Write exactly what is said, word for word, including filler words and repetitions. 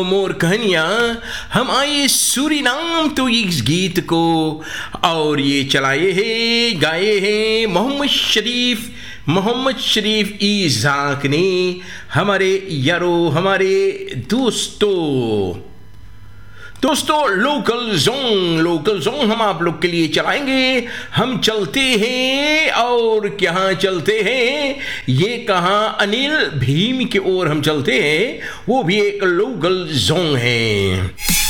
मोर कहानियाँ हम आए सूरीनाम तो इस गीत को और ये चलाए हैं गाए हैं मोहम्मद शरीफ मोहम्मद शरीफ इज़ाक ने हमारे यारो हमारे दोस्तों दोस्तों लोकल जोन लोकल जोन हम आप लोग के लिए चलाएंगे। हम चलते हैं और कहाँ चलते हैं ये कहाँ अनिल भीम की ओर हम चलते हैं, वो भी एक लोकल जोन है।